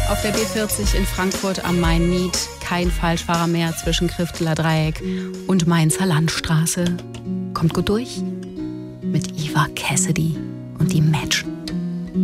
Auf der B40 in Frankfurt am Main-Nied kein Falschfahrer mehr zwischen Krifteler Dreieck und Mainzer Landstraße. Kommt gut durch mit Eva Cassidy und die Match.